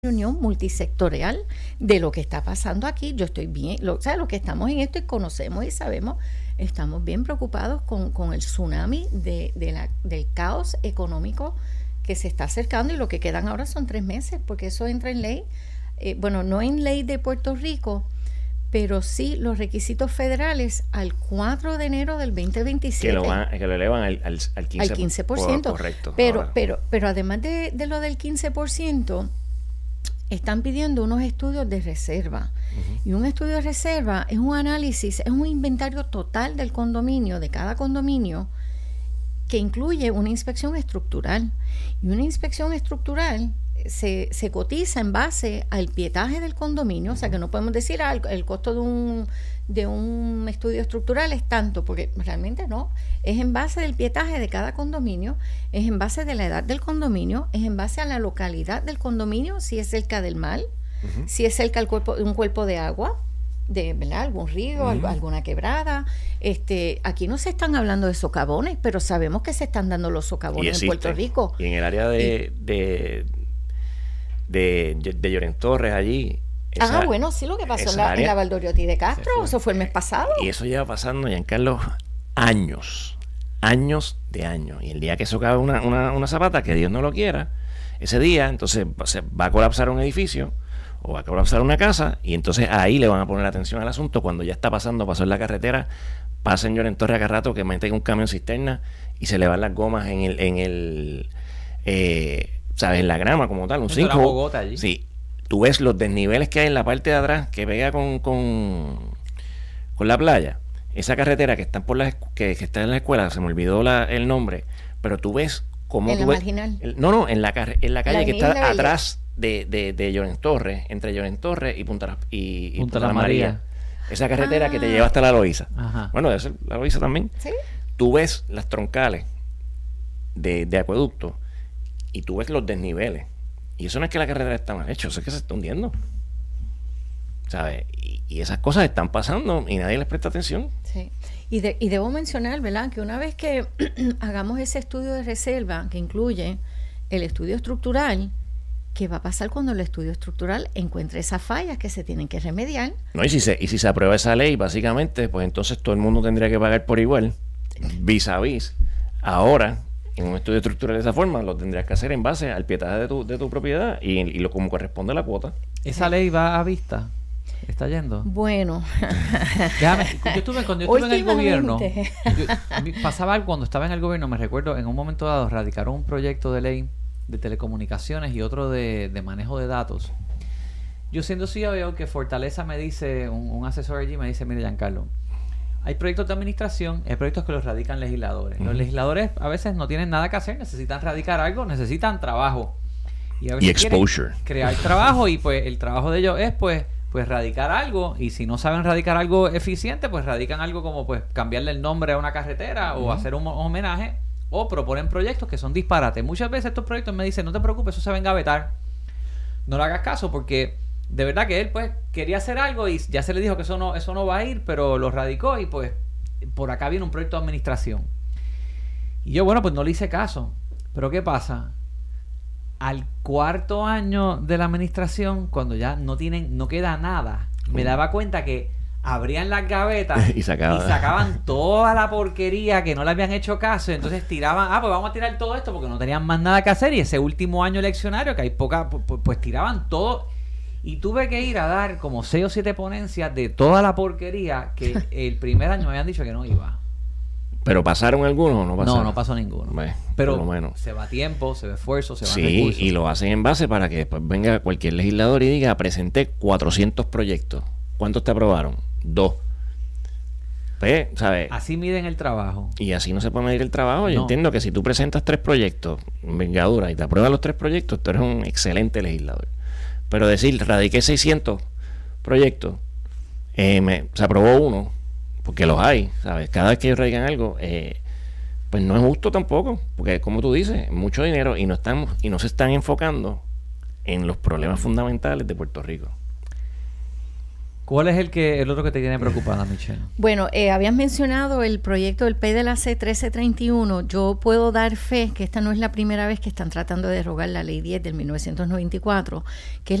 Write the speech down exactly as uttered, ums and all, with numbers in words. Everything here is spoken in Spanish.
reunión multisectorial de lo que está pasando aquí. Yo estoy bien, lo, o sea, los que estamos en esto y conocemos y sabemos, estamos bien preocupados con, con el tsunami de, de la, del caos económico que se está acercando, y lo que quedan ahora son tres meses, porque eso entra en ley, eh, bueno, no en ley de Puerto Rico, pero sí los requisitos federales al cuatro de enero del veinte veintisiete. Que lo, van, que lo elevan al, al, al quince por ciento. Al quince por ciento. Por, correcto. Pero, pero, pero además de, de lo del quince por ciento, están pidiendo unos estudios de reserva. Uh-huh. Y un estudio de reserva es un análisis, es un inventario total del condominio, de cada condominio, que incluye una inspección estructural. Y una inspección estructural se, se cotiza en base al pietaje del condominio. Uh-huh. O sea que no podemos decir, ah, el, el costo de un, de un estudio estructural es tanto, porque realmente no. Es en base del pietaje de cada condominio, es en base de la edad del condominio, es en base a la localidad del condominio, si es cerca del mar, uh-huh. si es cerca del cuerpo, de un cuerpo de agua, de, ¿verdad?, algún río, uh-huh. alguna quebrada. Este, aquí no se están hablando de socavones, pero sabemos que se están dando los socavones en Puerto Rico. Y en el área de y, de, de, de, de Llorens Torres, allí. Esa, ah, bueno, sí, lo que pasó en la, en la Valdoriotti de Castro, fue, eso fue el mes pasado. Y eso lleva pasando, Giancarlo, años, años de años. Y el día que eso cabe una, una, una zapata, que Dios no lo quiera, ese día, entonces se va a colapsar un edificio o va a colapsar una casa, y entonces ahí le van a poner atención al asunto cuando ya está pasando, pasó en la carretera, pasa en Llorens Torres acá rato que meten un camión cisterna y se le van las gomas en el, en el eh, ¿sabes? En la grama como tal, un cinco. Bogotá allí. Sí. Tú ves los desniveles que hay en la parte de atrás que pega con, con, con la playa. Esa carretera que está por la que, que está en la escuela, se me olvidó la, el nombre, pero tú ves cómo en tú la ves, marginal. El, no, no, en la, en la calle la que está atrás de, de, de Llorens Torres, entre Llorens Torres y Punta, y, y Punta, Punta La María. María. Esa carretera ah. que te lleva hasta la Loíza. Ajá. Bueno, debe ser la Loíza también. ¿Sí? Tú ves las troncales de, de acueducto y tú ves los desniveles. Y eso no es que la carretera está mal hecha, eso es que se está hundiendo. ¿Sabes? Y, y esas cosas están pasando y nadie les presta atención. Sí. Y, de, y debo mencionar, ¿verdad?, que una vez que hagamos ese estudio de reserva, que incluye el estudio estructural, ¿qué va a pasar cuando el estudio estructural encuentre esas fallas que se tienen que remediar? No, y si se, y si se aprueba esa ley, básicamente, pues entonces todo el mundo tendría que pagar por igual, vis a vis. Ahora, en un estudio estructural de esa forma, lo tendrías que hacer en base al pietaje de tu, de tu propiedad y, y lo como corresponde a la cuota. ¿Esa ley va a vista? ¿Está yendo? Bueno. Déjame, yo estuve, cuando yo estuve en el gobierno, yo, pasaba algo cuando estaba en el gobierno, me recuerdo, en un momento dado radicaron un proyecto de ley de telecomunicaciones y otro de, de manejo de datos. Yo siendo C E O que Fortaleza me dice, un, un asesor allí me dice, mire, Giancarlo, hay proyectos de administración, hay proyectos que los radican legisladores. Uh-huh. Los legisladores a veces no tienen nada que hacer, necesitan radicar algo, necesitan trabajo. Y, a veces y exposure. Crear trabajo, y pues el trabajo de ellos es pues pues radicar algo, y si no saben radicar algo eficiente, pues radican algo como pues cambiarle el nombre a una carretera, uh-huh. o hacer un, un homenaje, o proponen proyectos que son disparates. Muchas veces estos proyectos me dicen, no te preocupes, eso se va a engavetar, no le hagas caso, porque de verdad que él pues quería hacer algo y ya se le dijo que eso no, eso no va a ir, pero lo radicó, y pues por acá viene un proyecto de administración. Y yo, bueno, pues no le hice caso. Pero ¿qué pasa? Al cuarto año de la administración, cuando ya no tienen, no queda nada, uh. me daba cuenta que abrían las gavetas y, sacaba. y sacaban toda la porquería que no le habían hecho caso. Entonces tiraban, ah, pues vamos a tirar todo esto porque no tenían más nada que hacer. Y ese último año eleccionario, que hay poca, pues, pues tiraban todo. Y tuve que ir a dar como seis o siete ponencias de toda la porquería que el primer año me habían dicho que no iba. ¿Pero pasaron algunos o no pasaron? No, no pasó ninguno. Ve, pero por lo menos. Se va tiempo, se va esfuerzo, se va sí, recursos. Sí, y lo hacen en base para que después venga cualquier legislador y diga, presenté cuatrocientos proyectos. ¿Cuántos te aprobaron? Dos. Pues, ¿sabes? Así miden el trabajo. Y así no se puede medir el trabajo. Yo no. entiendo que si tú presentas tres proyectos, envergadura, y te aprueban los tres proyectos, tú eres un excelente legislador. Pero decir, radiqué seiscientos proyectos, eh, me, se aprobó uno, porque los hay, ¿sabes? Cada vez que ellos radican algo, eh, pues no es justo tampoco, porque como tú dices, mucho dinero y no estamos y no se están enfocando en los problemas fundamentales de Puerto Rico. ¿Cuál es el que el otro que te tiene preocupada, Michelle? Bueno, eh, habías mencionado el proyecto del P I de la C trece treinta y uno. Yo puedo dar fe que esta no es la primera vez que están tratando de derogar la Ley diez del mil novecientos noventa y cuatro, que es